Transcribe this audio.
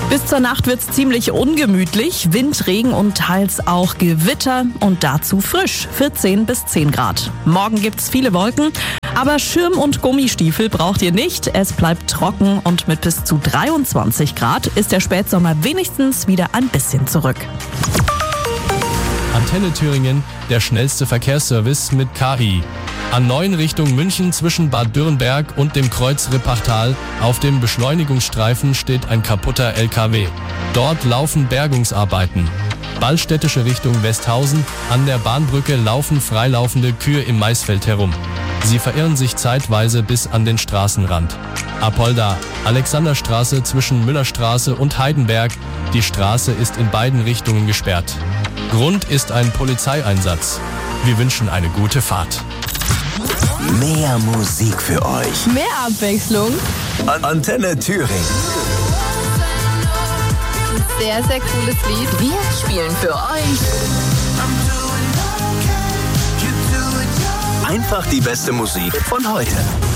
Bis zur Nacht wird's ziemlich ungemütlich. Wind, Regen und teils auch Gewitter und dazu frisch, 14 bis 10 Grad. Morgen gibt's viele Wolken, aber Schirm und Gummistiefel braucht ihr nicht. Es bleibt trocken und mit bis zu 23 Grad ist der Spätsommer wenigstens wieder ein bisschen zurück. Antenne Thüringen, der schnellste Verkehrsservice mit KI. A9 Richtung München zwischen Bad Dürrenberg und dem Kreuz Rippachtal. Auf dem Beschleunigungsstreifen steht ein kaputter LKW. Dort laufen Bergungsarbeiten. Ballstädtische Richtung Westhausen. An der Bahnbrücke laufen freilaufende Kühe im Maisfeld herum. Sie verirren sich zeitweise bis an den Straßenrand. Apolda, Alexanderstraße zwischen Müllerstraße und Heidenberg. Die Straße ist in beiden Richtungen gesperrt. Grund ist ein Polizeieinsatz. Wir wünschen eine gute Fahrt. Mehr Musik für euch. Mehr Abwechslung. Antenne Thüringen. Sehr, sehr cooles Lied. Wir spielen für euch. Einfach die beste Musik von heute.